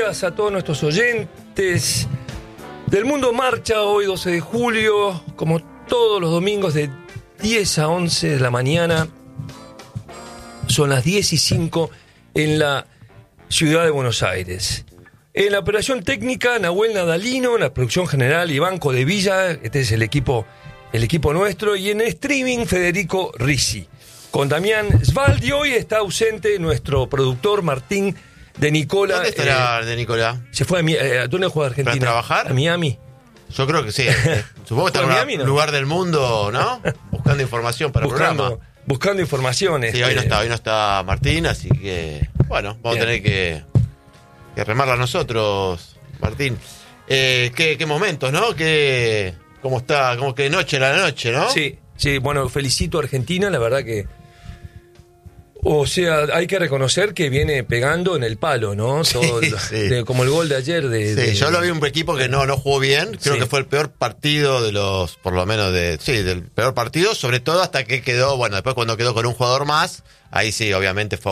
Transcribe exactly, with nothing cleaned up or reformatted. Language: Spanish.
días a todos nuestros oyentes del Mundo Marcha, hoy doce de julio, como todos los domingos de diez a once de la mañana. Son las diez y cinco en la ciudad de Buenos Aires. En la operación técnica, Nahuel Nadalino, en la producción general, Iván Codevilla, este es el equipo, el equipo nuestro, y en streaming, Federico Risi. Con Damián Svaldi, hoy está ausente nuestro productor Martín de Nicola. ¿Dónde estará eh, de Nicola? Se fue a, mi, eh, ¿a dónde juega Argentina? ¿Para trabajar? A Miami. Yo creo que sí. Supongo que está en Miami, un ¿no? lugar del mundo, ¿no? Buscando información para buscando, el programa. Buscando informaciones. Sí, hoy no eh, está, hoy no está Martín, así que, bueno, vamos Bien. a tener que, que remarla nosotros, Martín. Eh, qué, qué momentos, ¿no? Qué, cómo está, como que noche la noche, ¿no? Sí, sí, bueno, felicito a Argentina, la verdad que... O sea, hay que reconocer que viene pegando en el palo, ¿no? Todo, Sí, sí. de- como el gol de ayer de... Sí, de- yo lo vi un equipo que no, no jugó bien. Creo Sí. que fue el peor partido de los, por lo menos de, sí, del peor partido, sobre todo hasta que quedó, bueno, después cuando quedó con un jugador más, ahí sí, obviamente fue